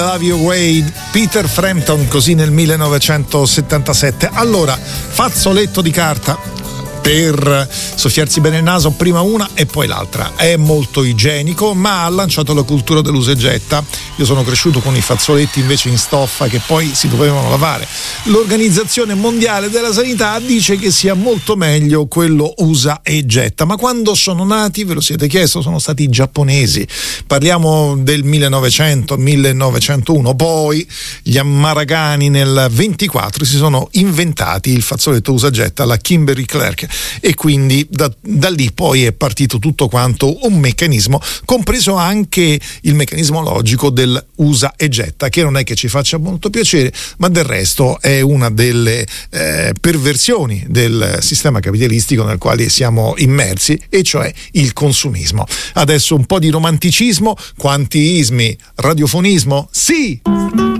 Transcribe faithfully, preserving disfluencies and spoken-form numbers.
Love Your Way, Peter Frampton, così nel millenovecentosettantasette. Allora, fazzoletto di carta per soffiarsi bene il naso, prima una e poi l'altra. È molto igienico, ma ha lanciato la cultura dell'usa e getta. Io sono cresciuto con i fazzoletti invece in stoffa che poi si dovevano lavare. L'Organizzazione Mondiale della Sanità dice che sia molto meglio quello usa e getta, ma quando sono nati, ve lo siete chiesto, sono stati i giapponesi. Parliamo del millenovecento millenovecentouno, poi gli Amaragani nel ventiquattro si sono inventati il fazzoletto usa e getta, la Kimberly-Clark, e quindi da, da lì poi è partito tutto quanto un meccanismo, compreso anche il meccanismo logico del usa e getta, che non è che ci faccia molto piacere, ma del resto è una delle eh, perversioni del sistema capitalistico nel quale siamo immersi, e cioè il consumismo. Adesso un po' di romanticismo, quanti ismi, radiofonismo, sì!